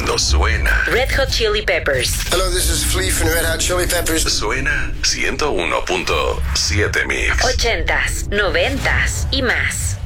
cuando suena Red Hot Chili Peppers. Hello, this is Flea from Red Hot Chili Peppers. suena 101.7 Mix. 80s, 90s y más.